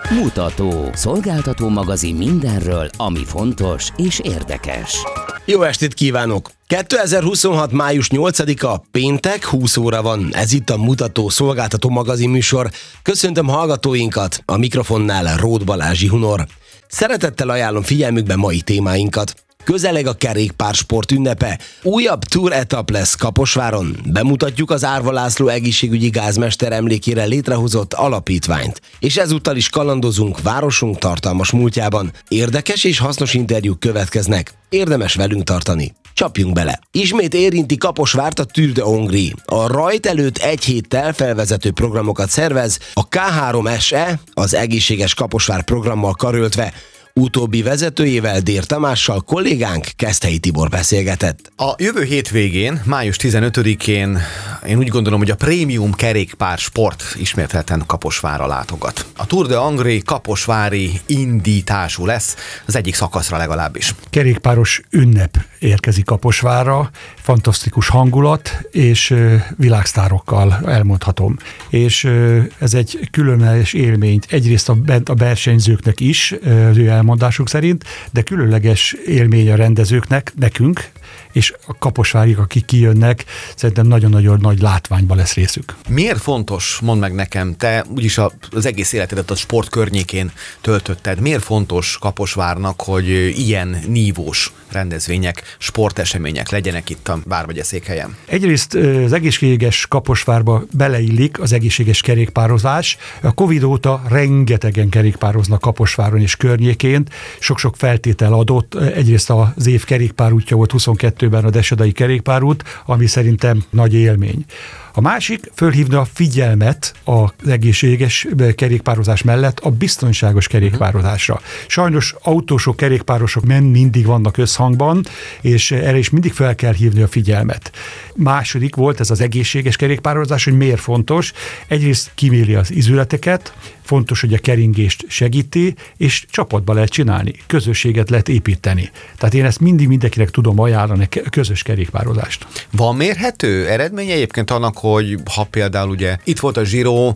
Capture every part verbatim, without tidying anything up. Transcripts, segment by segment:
Mutató. Szolgáltató magazin mindenről, ami fontos és érdekes. Jó estét kívánok! kétezer-huszonhat. május nyolcadika, péntek, húsz óra van. Ez itt a Mutató szolgáltató magazin műsor. Köszöntöm hallgatóinkat, a mikrofonnál Róth Balázsi Hunor. Szeretettel ajánlom figyelmükbe mai témáinkat. Közeleg a kerékpársport ünnepe. Újabb Tour etap lesz Kaposváron. Bemutatjuk az Árva László egészségügyi gázmester emlékére létrehozott alapítványt. És ezúttal is kalandozunk városunk tartalmas múltjában. Érdekes és hasznos interjúk következnek. Érdemes velünk tartani. Csapjunk bele! Ismét érinti Kaposvárt a Tour de Hongrie. A rajt előtt egy héttel felvezető programokat szervez, a ká három es e, az Egészséges Kaposvár programmal karöltve. Utóbbi vezetőjével, Dér Tamással kollégánk Keszthelyi Tibor beszélgetett. A jövő hétvégén, május tizenötödikén én úgy gondolom, hogy a prémium kerékpár sport ismételten Kaposvárra látogat. A Tour de Hongrie kaposvári indítású lesz, az egyik szakaszra legalábbis. Kerékpáros ünnep érkezik Kaposvárra, fantasztikus hangulat, és világsztárokkal elmondhatom. És ez egy különleges élményt egyrészt a, bent a versenyzőknek is, az ő elmondásuk szerint, de különleges élmény a rendezőknek, nekünk, és a kaposvárik, akik kijönnek, szerintem nagyon-nagyon nagy látványban lesz részük. Miért fontos, mondd meg nekem, te úgyis az egész életedet a sport környékén töltötted, miért fontos Kaposvárnak, hogy ilyen nívós rendezvények, sportesemények legyenek itt a vármegye székhelyen? Egyrészt az egészséges Kaposvárba beleillik az egészséges kerékpározás. A Covid óta rengetegen kerékpároznak Kaposváron és környékén, sok-sok feltétel adott. Egyrészt az év kerékpárútja volt huszonkettőben a Desedai kerékpárút, ami szerintem nagy élmény. A másik, fölhívni a figyelmet az egészséges kerékpározás mellett a biztonságos kerékpározásra. Sajnos autósok, kerékpárosok nem mindig vannak összhangban, és erre is mindig fel kell hívni a figyelmet. Második volt ez az egészséges kerékpározás, hogy miért fontos. Egyrészt kiméli az izületeket, fontos, hogy a keringést segíti, és csapatba lehet csinálni, közösséget lehet építeni. Tehát én ezt mindig mindenkinek tudom ajánlani, közös kerékpározást. Van mérhető eredménye egyébként annak, hogy ha például ugye itt volt a Giro,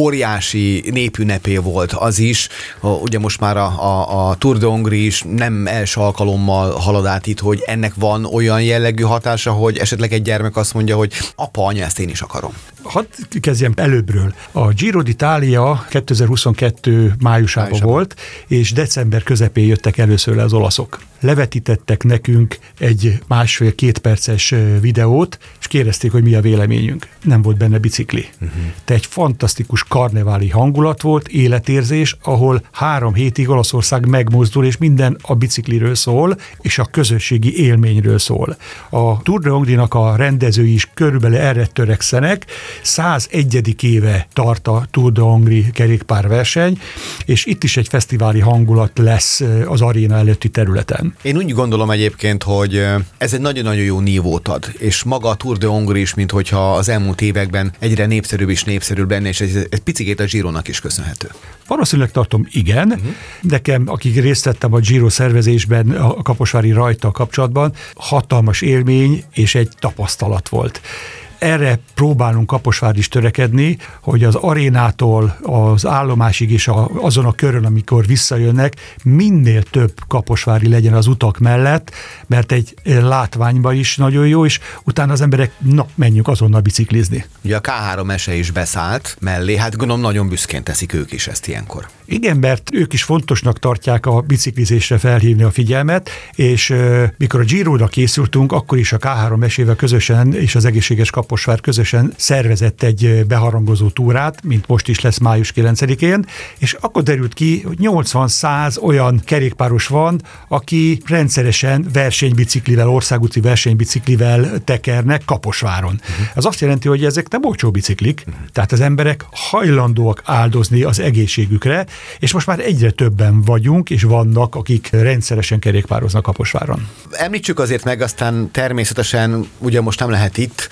óriási népünnepé volt az is, ugye most már a, a, a Tour de Hongrie is nem első alkalommal halad át itt, hogy ennek van olyan jellegű hatása, hogy esetleg egy gyermek azt mondja, hogy apa, anya, ezt én is akarom. Hadd kezdjem előbbről. A Giro d'Italia kétezer-huszonkettő májusában Májusában. volt, és december közepén jöttek először le az olaszok. Levetítettek nekünk egy másfél-két perces videót, és kérdezték, hogy mi a véleményünk. Nem volt benne bicikli. Uh-huh. De egy fantasztikus karneváli hangulat volt, életérzés, ahol három hétig Olaszország megmozdul, és minden a bicikliről szól, és a közösségi élményről szól. A Tour de Hongrie-nak a rendezői is körülbelül erre törekszenek. százegyedik éve tart a Tour de Hongrie kerékpárverseny, és itt is egy fesztiváli hangulat lesz az aréna előtti területen. Én úgy gondolom egyébként, hogy ez egy nagyon-nagyon jó nívót ad, és maga a Tour de Hongrie is, mint hogyha az elmúlt években egyre népszerűbb és népszerűbb lenne, és ez egy picikét a Girónak is köszönhető. Valószínűleg tartom, igen. Uh-huh. Nekem, akik részt vettem a Giro szervezésben, a kaposvári rajttal kapcsolatban, hatalmas élmény és egy tapasztalat volt. Erre próbálunk Kaposvár is törekedni, hogy az arénától az állomásig és a, azon a körön, amikor visszajönnek, minél több kaposvári legyen az utak mellett, mert egy látványban is nagyon jó, és utána az emberek, na, menjünk azonnal biciklizni. Ugye a ká három es e is beszállt mellé, hát gondolom nagyon büszkén teszik ők is ezt ilyenkor. Igen, mert ők is fontosnak tartják a biciklizésre felhívni a figyelmet, és euh, mikor a Giróra készültünk, akkor is a ká három es e-vel közösen és az Egészséges Kaposvár közösen szervezett egy beharangozó túrát, mint most is lesz május kilencedikén, és akkor derült ki, hogy nyolcvan-száz olyan kerékpáros van, aki rendszeresen versenybiciklivel, országúti versenybiciklivel tekernek Kaposváron. Uh-huh. Ez azt jelenti, hogy ezek nem olcsó biciklik, uh-huh. tehát az emberek hajlandóak áldozni az egészségükre, és most már egyre többen vagyunk, és vannak, akik rendszeresen kerékpároznak Kaposváron. Említsük azért meg, aztán természetesen, ugye most nem lehet itt, de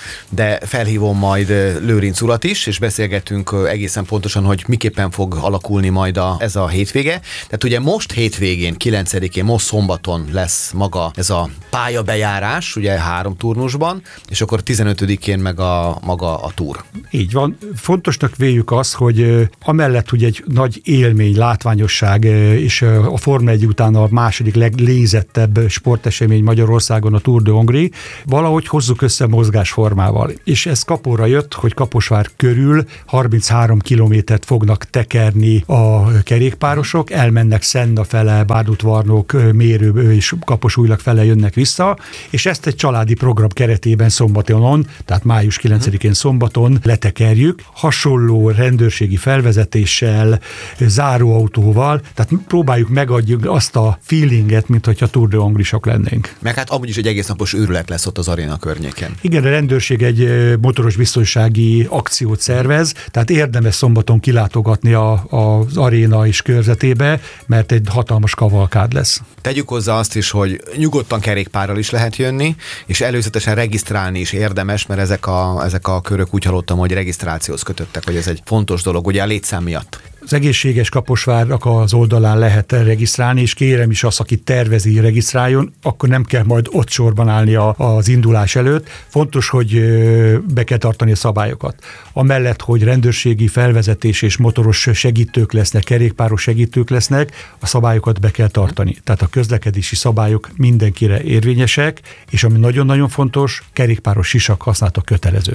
de felhívom majd Lőrinc urat is, és beszélgetünk egészen pontosan, hogy miképpen fog alakulni majd a, ez a hétvége. Tehát ugye most hétvégén, kilencedikén, most szombaton lesz maga ez a pályabejárás, ugye három turnusban, és akkor tizenötödikén meg a maga a túr. Így van. Fontosnak véljük azt, hogy amellett, hogy egy nagy élmény, látványosság, és a Forma egy után a második leglézettebb sportesemény Magyarországon a Tour de Hongrie, valahogy hozzuk össze mozgásformával. És ez Kapóra jött, hogy Kaposvár körül harminchárom kilométert fognak tekerni a kerékpárosok, elmennek Szenna fele, Bárdut-Varnók, Mérő és Kaposújlag fele jönnek vissza, és ezt egy családi program keretében szombaton, tehát május kilencedikén szombaton letekerjük, hasonló rendőrségi felvezetéssel, záróautóval, tehát próbáljuk megadjuk azt a feelinget, mint hogyha Tour de Hongrie-sok lennénk. Meg hát amúgy is egy egész napos őrület lesz ott az aréna környéken. Igen, a rendőrség egy motoros biztonsági akciót szervez, tehát érdemes szombaton kilátogatni a, az aréna és körzetébe, mert egy hatalmas kavalkád lesz. Tegyük hozzá azt is, hogy nyugodtan kerékpárral is lehet jönni, és előzetesen regisztrálni is érdemes, mert ezek a, ezek a körök úgy hallottam, hogy regisztrációhoz kötöttek, hogy ez egy fontos dolog, ugye a létszám miatt. Az egészséges Kaposvárnak az oldalán lehet regisztrálni, és kérem is azt, aki tervezi, regisztráljon, akkor nem kell majd ott sorban állni a, az indulás előtt. Fontos, hogy be kell tartani a szabályokat. Amellett, hogy rendőrségi felvezetés és motoros segítők lesznek, kerékpáros segítők lesznek, a szabályokat be kell tartani. Tehát a közlekedési szabályok mindenkire érvényesek, és ami nagyon-nagyon fontos, kerékpáros sisak használata kötelező.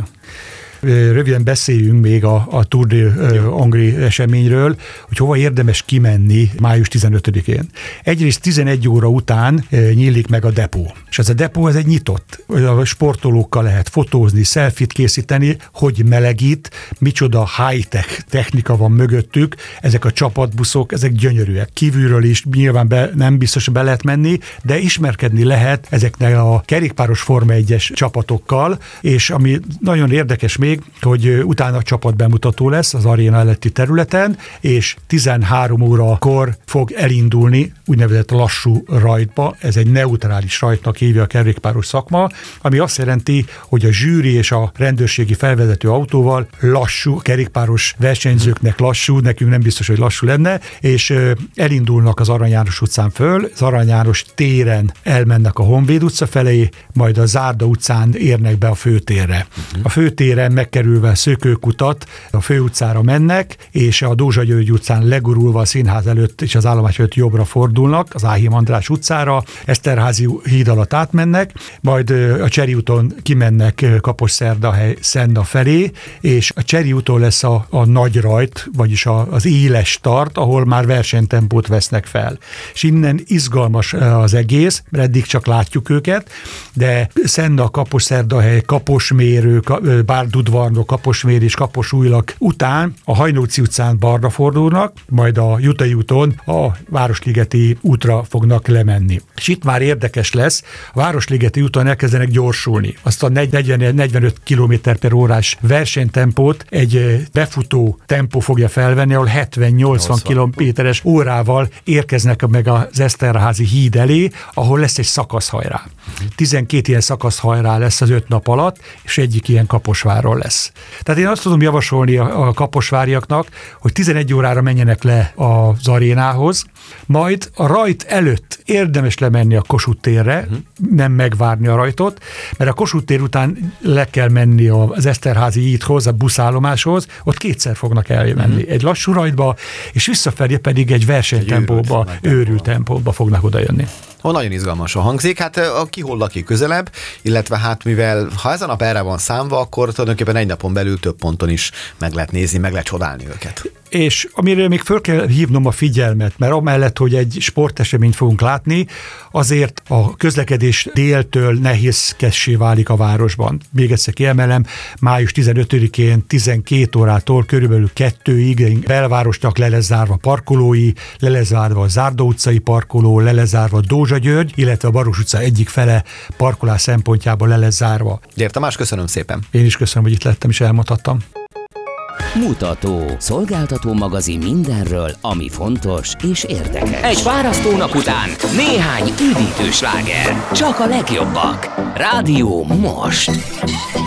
Röviden beszéljünk még a, a Tour de Hongrie eseményről, hogy hova érdemes kimenni május tizenötödikén. Egyrészt tizenegy óra után nyílik meg a depó. És ez a depó ez egy nyitott. A sportolókkal lehet fotózni, selfit készíteni, hogy melegít, micsoda high-tech technika van mögöttük. Ezek a csapatbuszok, ezek gyönyörűek. Kívülről is nyilván be, nem biztos be lehet menni, de ismerkedni lehet ezeknek a kerékpáros Forma egyes csapatokkal, és ami nagyon érdekes még, hogy utána csapatbemutató lesz az aréna előtti területen, és tizenhárom órakor fog elindulni úgynevezett lassú rajtba, ez egy neutrális rajtnak hívja a kerékpáros szakma, ami azt jelenti, hogy a zsűri és a rendőrségi felvezető autóval lassú, kerékpáros versenyzőknek lassú, nekünk nem biztos, hogy lassú lenne, és elindulnak az Arany János utcán föl, az Arany János téren elmennek a Honvéd utca felé, majd a Zárda utcán érnek be a főtérre. A főtéren megkerülve a Szökőkutat a főutcára mennek, és a Dózsa György utcán legurulva a színház előtt és az állomás előtt jobbra fordulnak, az Áhim András utcára, Eszterházi híd alatt átmennek, majd a Cseri úton kimennek Kaposszerdahely Szenna felé, és a Cseri úton lesz a, a nagy rajt, vagyis a, az éles start, ahol már versenytempót vesznek fel. És innen izgalmas az egész, mert eddig csak látjuk őket, de Szenna, Kaposszerdahely, Kaposmérő, Bárdut-Varnók, Kaposmér és Kaposújlag után a Hajnóci utcán balra fordulnak, majd a Jutai úton a Városligeti útra fognak lemenni. És itt már érdekes lesz, a Városligeti úton elkezdenek gyorsulni. Azt a negyven-negyvenöt kilométer per órás versenytempót egy befutó tempó fogja felvenni, ahol hetven-nyolcvan kilométeres órával érkeznek meg az Eszterházi híd elé, ahol lesz egy szakaszhajrá. tizenkét ilyen szakaszhajrá lesz az öt nap alatt, és egyik ilyen Kaposvárról lesz. Tehát én azt tudom javasolni a, a kaposváriaknak, hogy tizenegy órára menjenek le az arénához, majd a rajt előtt érdemes lemenni a Kossuth térre, uh-huh. nem megvárni a rajtot, mert a Kossuth tér után le kell menni az Eszterházi hídhoz, a buszállomáshoz, ott kétszer fognak elmenni. Uh-huh. Egy lassú rajtba, és visszafelé pedig egy versenytempóba, őrült tempóba fognak oda jönni. Oh, nagyon izgalmasan hangzik, hát ki hol lakik közelebb, illetve hát mivel ha ez a nap erre van számva, akkor tulajdonképpen egy napon belül több ponton is meg lehet nézni, meg lehet csodálni őket. És amire még föl kell hívnom a figyelmet, mert amellett, hogy egy sporteseményt fogunk látni, azért a közlekedés déltől nehézkessé válik a városban. Még egyszer kiemelem, május tizenötödikén tizenkét órától körülbelül kettőig belvárosnak le lesz zárva parkolói, le lesz zárva a Zárda utcai parkoló, le lesz zárva a Dózsa György, illetve a Baros utca egyik fele parkolás szempontjából le lesz zárva. Gyere Tamás, köszönöm szépen. Én is köszönöm, hogy itt lettem és elmondhattam. Mutató. Szolgáltató magazin mindenről, ami fontos és érdekes. Egy fárasztó nap után néhány üdítő sláger. Csak a legjobbak. Rádió most.